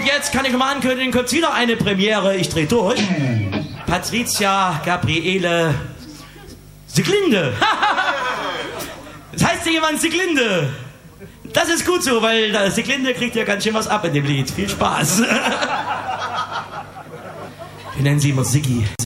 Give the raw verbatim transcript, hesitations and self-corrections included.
Und jetzt kann ich nochmal ankündigen, kommt wieder eine Premiere, ich dreh durch. Patricia Gabriele Sieglinde. Das heißt ja jemand Sieglinde. Das ist gut so, weil Sieglinde kriegt ja ganz schön was ab in dem Lied. Viel Spaß. Wir nennen sie immer Siggi.